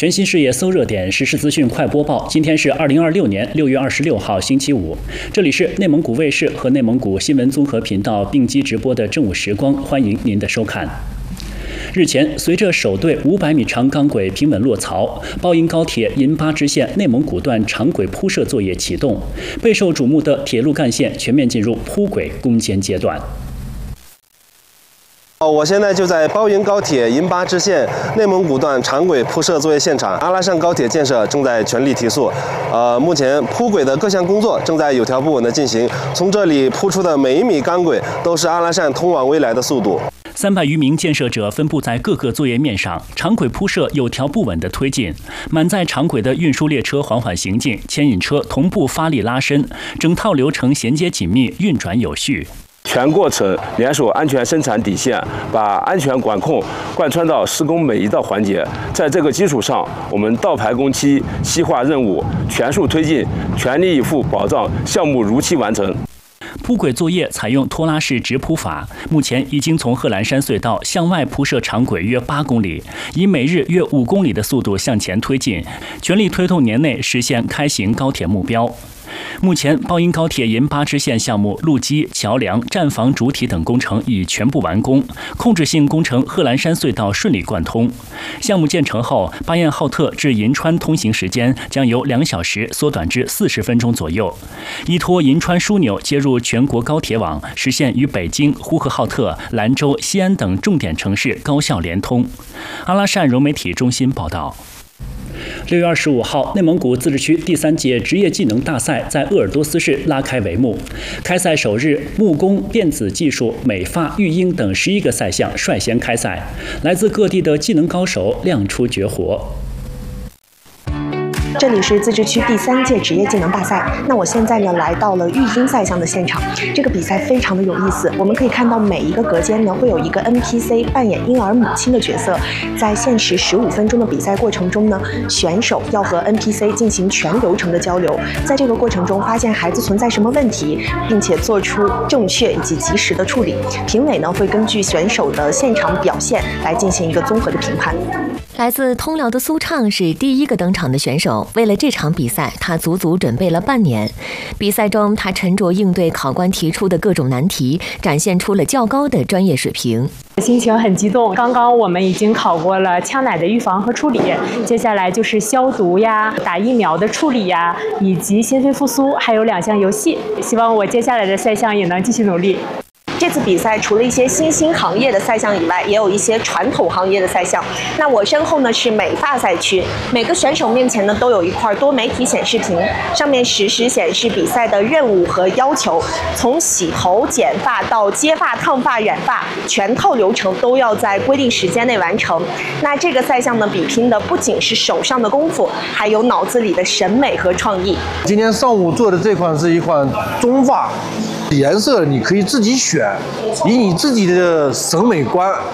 全新视野搜热点，实时资讯快播报。今天是2026年6月26号，星期五。这里是内蒙古卫视和内蒙古新闻综合频道并机直播的正午时光，欢迎您的收看。日前，随着首对500米长钢轨平稳落槽，包银高铁银巴支线内蒙古段长轨铺设作业启动，备受瞩目的铁路干线全面进入铺轨攻坚阶段。 我现在就在包银高铁银巴支线内蒙古段长轨铺设作业现场，阿拉善高铁建设正在全力提速。目前铺轨的各项工作正在有条不紊地进行，从这里铺出的每一米钢轨都是阿拉善通往未来的速度。 300余名建设者分布在各个作业面上，长轨铺设有条不紊地推进。满载长轨的运输列车缓缓行进，牵引车同步发力拉伸，整套流程衔接紧密，运转有序。 全过程联手安全生产底线，把安全管控贯穿到施工每一道环节。在这个基础上，我们倒排工期、细化任务，全速推进，全力以赴保障项目如期完成。 铺轨作业采用拖拉式直铺法，目前已经从贺兰山隧道向外铺设长轨约8公里，以每日约5公里的速度向前推进，全力推动年内实现开行高铁目标。目前，包银高铁银巴支线项目路基、桥梁、站房主体等工程已全部完工，控制性工程贺兰山隧道顺利贯通。项目建成后，巴彦浩特至银川通行时间将由2小时缩短至40分钟左右。依托银川枢纽接入全国高铁网，实现与北京、呼和浩特、兰州、西安等重点城市高效联通。阿拉善融媒体中心报道。6月25号，内蒙古自治区第3届职业技能大赛在鄂尔多斯市拉开帷幕。开赛首日，木工、电子技术、美发、育婴等11个赛项率先开赛，来自各地的技能高手亮出绝活。 这里是自治区第3届职业技能大赛。那我现在呢来到了育婴赛项的现场。这个比赛非常的有意思，我们可以看到每一个隔间呢会有一个 NPC 扮演婴儿母亲的角色。在限时15分钟的比赛过程中呢，选手要和 NPC 进行全流程的交流，在这个过程中发现孩子存在什么问题，并且做出正确以及及时的处理。评委呢会根据选手的现场表现来进行一个综合的评判。 来自通辽的苏畅是第一个登场的选手。为了这场比赛，他足足准备了半年。比赛中，他沉着应对考官提出的各种难题，展现出了较高的专业水平。 心情很激动，刚刚我们已经考过了呛奶的预防和处理，接下来就是消毒呀、打疫苗的处理呀，以及心肺复苏，还有2项游戏。希望我接下来的赛项也能继续努力。 这次比赛除了一些新兴行业的赛项以外，也有一些传统行业的赛项。那我身后呢是美发赛区，每个选手面前呢都有一块多媒体显示屏，上面实时显示比赛的任务和要求，从洗头、剪发到接发、烫发、染发，全套流程都要在规定时间内完成。那这个赛项呢，比拼的不仅是手上的功夫，还有脑子里的审美和创意。 今天上午做的这款是一款中发，颜色你可以自己选，以你自己的审美观